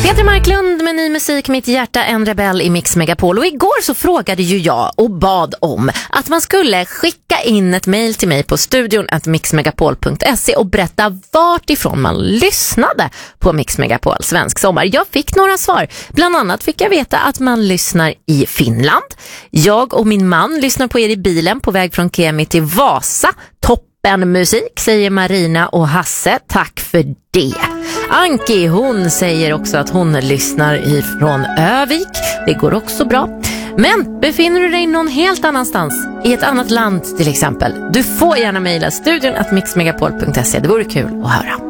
Peter Marklund med ny musik, Mitt hjärta, en rebell i Mix Megapol. Och igår så frågade ju jag och bad om att man skulle skicka in ett mejl till mig på studion@mixmegapol.se och berätta vart ifrån man lyssnade på Mix Megapol svensk sommar. Jag fick några svar. Bland annat fick jag veta att man lyssnar i Finland. Jag och min man lyssnar på er i bilen på väg från Kemi till Vasa. Toppen musik, säger Marina och Hasse. Tack för det. Anki, hon säger också att hon lyssnar ifrån Övik. Det går också bra. Men befinner du dig någon helt annanstans, i ett annat land till exempel, du får gärna mejla studion@mixmegapol.se. Det vore kul att höra.